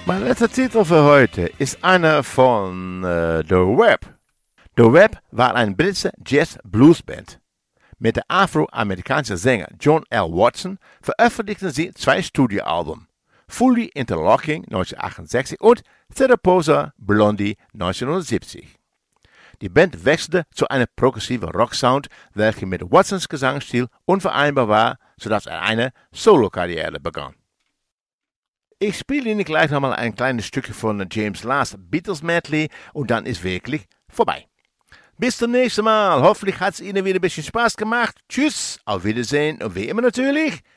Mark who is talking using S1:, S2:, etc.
S1: Mein letzter Titel für heute ist einer von The Web. The Web war eine britische Jazz-Blues-Band. Mit der afro-amerikanischen Sänger John L. Watson veröffentlichten sie 2 Studioalben. Fully Interlocking 1968 und Theraposa Blondie 1970. Die Band wechselte zu einem progressiven Rocksound, welcher mit Watsons Gesangsstil unvereinbar war, sodass er eine Solokarriere begann. Ich spiele Ihnen gleich nochmal ein kleines Stückchen von James Last Beatles Medley und dann ist wirklich vorbei. Bis zum nächsten Mal. Hoffentlich hat es Ihnen wieder ein bisschen Spaß gemacht. Tschüss, auf Wiedersehen und wie immer natürlich,